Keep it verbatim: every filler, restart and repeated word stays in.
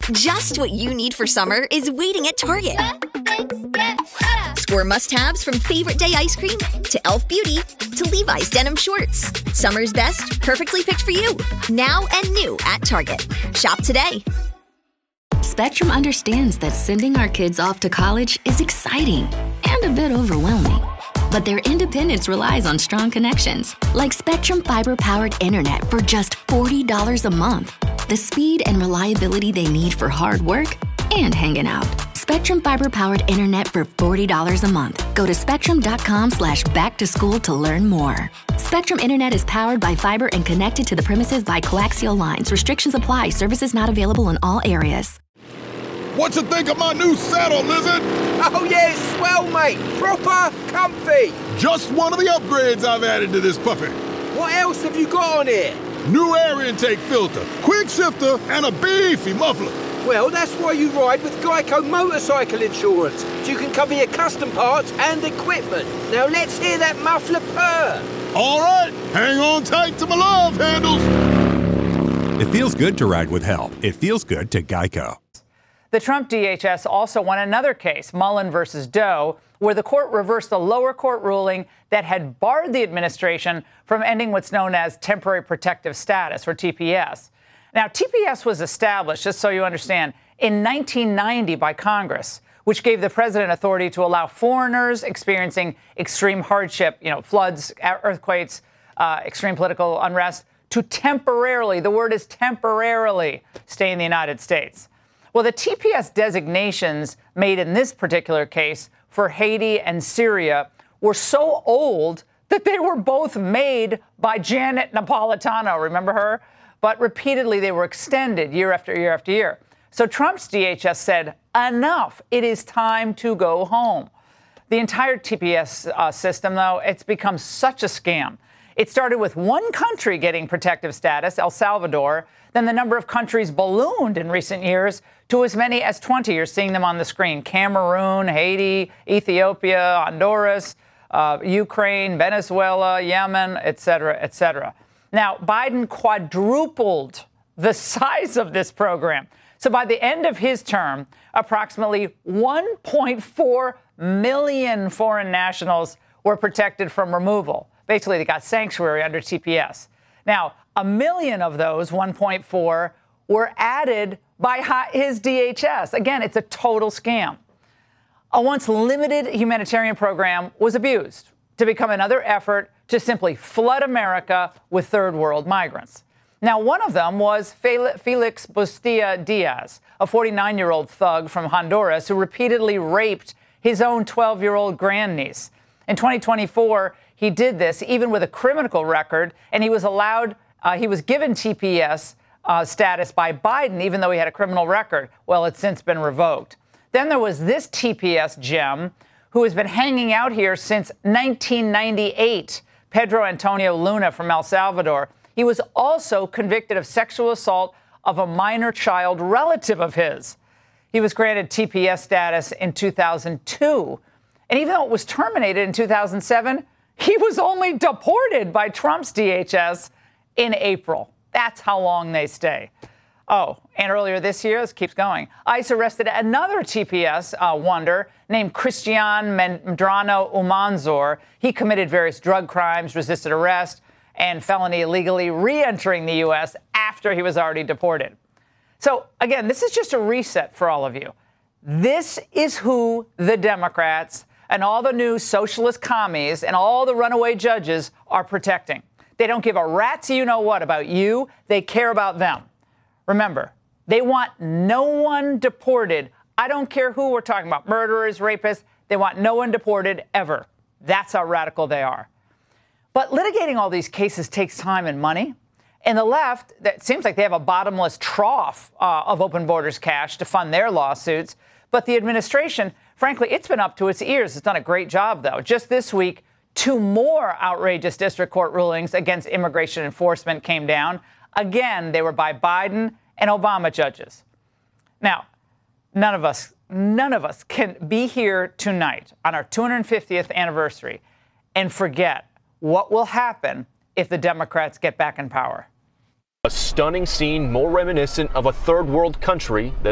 Just what you need for summer is waiting at Target. Score must-haves from favorite day ice cream to e l f Beauty to Levi's denim shorts. Summer's best, perfectly picked for you. Now and new at Target. Shop today. Spectrum understands that sending our kids off to college is exciting and a bit overwhelming. But their independence relies on strong connections, like Spectrum fiber-powered internet for just forty dollars a month. The speed and reliability they need for hard work and hanging out. Spectrum fiber-powered internet for forty dollars a month. Go to spectrum.com slash back to school to learn more. Spectrum Internet is powered by fiber and connected to the premises by coaxial lines. Restrictions apply. Services not available in all areas. What you think of my new saddle, Lizard? Oh, yeah, swell, mate. Proper comfy. Just one of the upgrades I've added to this puppy. What else have you got on here? New air intake filter, quick shifter, and a beefy muffler. Well, that's why you ride with Geico Motorcycle Insurance, so you can cover your custom parts and equipment. Now let's hear that muffler purr. All right, hang on tight to my love handles. It feels good to ride with help. It feels good to Geico. The Trump D H S also won another case, Mullen versus Doe, where the court reversed a lower court ruling that had barred the administration from ending what's known as temporary protective status, or T P S. Now, T P S was established, just so you understand, in nineteen ninety by Congress, which gave the president authority to allow foreigners experiencing extreme hardship, you know, floods, earthquakes, uh, extreme political unrest, to temporarily, the word is temporarily, stay in the United States. Well, the T P S designations made in this particular case for Haiti and Syria were so old that they were both made by Janet Napolitano, remember her? But repeatedly they were extended year after year after year. So Trump's D H S said, enough, it is time to go home. The entire T P S uh, system, though, it's become such a scam. It started with one country getting protective status, El Salvador. Then the number of countries ballooned in recent years to as many as twenty. You're seeing them on the screen. Cameroon, Haiti, Ethiopia, Honduras, uh, Ukraine, Venezuela, Yemen, et cetera, et cetera. Now, Biden quadrupled the size of this program. So by the end of his term, approximately one point four million foreign nationals were protected from removal. Basically, they got sanctuary under T P S. Now, a million of those, one point four, were added by his D H S. Again, it's a total scam. A once limited humanitarian program was abused to become another effort to simply flood America with third world migrants. Now, one of them was Felix Bustia Diaz, a forty-nine-year-old thug from Honduras who repeatedly raped his own twelve-year-old grandniece. In twenty twenty-four, he did this even with a criminal record, and he was allowed, uh, he was given T P S uh, status by Biden, even though he had a criminal record. Well, it's since been revoked. Then there was this T P S gem who has been hanging out here since nineteen ninety-eight, Pedro Antonio Luna from El Salvador. He was also convicted of sexual assault of a minor child relative of his. He was granted T P S status in two thousand two. And even though it was terminated in two thousand seven, he was only deported by Trump's D H S in April. That's how long they stay. Oh, and earlier this year, this keeps going, ICE arrested another T P S uh, wonder named Christian Medrano Umanzor. He committed various drug crimes, resisted arrest, and felony illegally re-entering the U S after he was already deported. So, again, this is just a reset for all of you. This is who the Democrats and all the new socialist commies and all the runaway judges are protecting. They don't give a rat's you-know-what about you. They care about them. Remember, they want no one deported. I don't care who we're talking about, murderers, rapists. They want no one deported ever. That's how radical they are. But litigating all these cases takes time and money. And the left, that seems like they have a bottomless trough uh, of open borders cash to fund their lawsuits. But the administration, frankly, it's been up to its ears. It's done a great job, though. Just this week, two more outrageous district court rulings against immigration enforcement came down. Again, they were by Biden and Obama judges. Now, none of us, none of us can be here tonight on our two hundred fiftieth anniversary and forget what will happen if the Democrats get back in power. A stunning scene more reminiscent of a third world country than